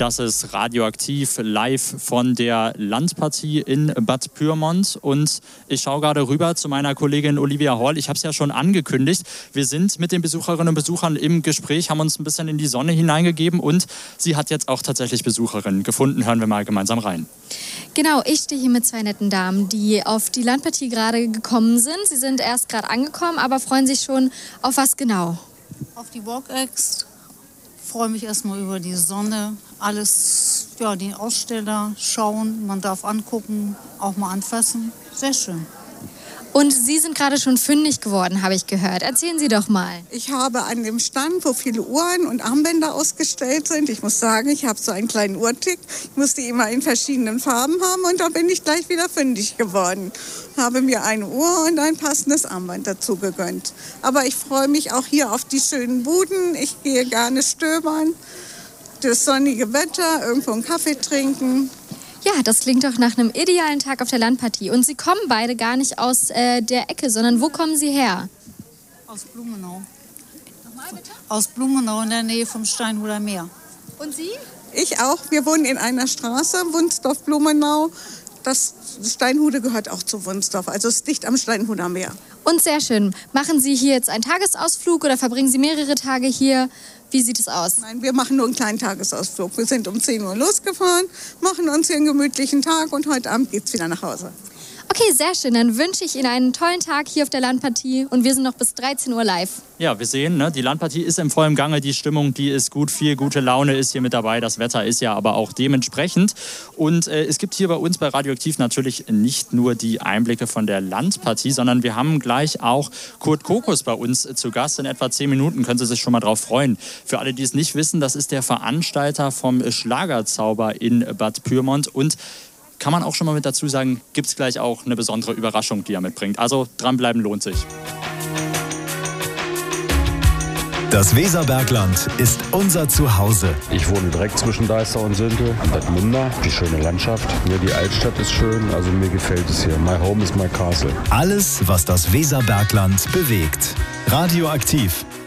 Das ist Radioaktiv live von der Landpartie in Bad Pyrmont. Und ich schaue gerade rüber zu meiner Kollegin Olivia Horl. Ich habe es ja schon angekündigt. Wir sind mit den Besucherinnen und Besuchern im Gespräch, haben uns ein bisschen in die Sonne hineingegeben und sie hat jetzt auch tatsächlich Besucherinnen gefunden. Hören wir mal gemeinsam rein. Genau, ich stehe hier mit zwei netten Damen, die auf die Landpartie gerade gekommen sind. Sie sind erst gerade angekommen, aber freuen sich schon auf was genau? Auf die Walk-Ex. Freue mich erstmal über die Sonne, alles, ja, die Aussteller schauen, man darf angucken, auch mal anfassen. Sehr schön. Und Sie sind gerade schon fündig geworden, habe ich gehört. Erzählen Sie doch mal. Ich habe an dem Stand, wo viele Uhren und Armbänder ausgestellt sind, ich muss sagen, ich habe so einen kleinen Uhrtick. Ich muss die immer in verschiedenen Farben haben und da bin ich gleich wieder fündig geworden. Habe mir eine Uhr und ein passendes Armband dazu gegönnt. Aber ich freue mich auch hier auf die schönen Buden. Ich gehe gerne stöbern, das sonnige Wetter, irgendwo einen Kaffee trinken. Ja, das klingt doch nach einem idealen Tag auf der Landpartie. Und Sie kommen beide gar nicht aus der Ecke, sondern wo kommen Sie her? Aus Blumenau. Nochmal bitte? Aus Blumenau in der Nähe vom Steinhuder Meer. Und Sie? Ich auch. Wir wohnen in einer Straße, Wunsdorf-Blumenau. Das Steinhude gehört auch zu Wunsdorf, also es ist dicht am Steinhuder Meer. Und sehr schön. Machen Sie hier jetzt einen Tagesausflug oder verbringen Sie mehrere Tage hier? Wie sieht es aus? Nein, wir machen nur einen kleinen Tagesausflug. Wir sind um 10 Uhr losgefahren, machen uns hier einen gemütlichen Tag und heute Abend geht's wieder nach Hause. Okay, sehr schön. Dann wünsche ich Ihnen einen tollen Tag hier auf der Landpartie und wir sind noch bis 13 Uhr live. Ja, wir sehen, ne, die Landpartie ist im vollen Gange, die Stimmung, die ist gut, viel gute Laune ist hier mit dabei, das Wetter ist ja aber auch dementsprechend. Und es gibt hier bei uns bei Radioaktiv natürlich nicht nur die Einblicke von der Landpartie, sondern wir haben gleich auch Kurt Kokus bei uns zu Gast. In etwa 10 Minuten können Sie sich schon mal drauf freuen. Für alle, die es nicht wissen, das ist der Veranstalter vom Schlagerzauber in Bad Pyrmont und kann man auch schon mal mit dazu sagen, gibt es gleich auch eine besondere Überraschung, die er mitbringt. Also dranbleiben lohnt sich. Das Weserbergland ist unser Zuhause. Ich wohne direkt zwischen Deister und Sünte, Bad Münder, die schöne Landschaft. Ja, die Altstadt ist schön, also mir gefällt es hier. My home is my castle. Alles, was das Weserbergland bewegt. Radioaktiv.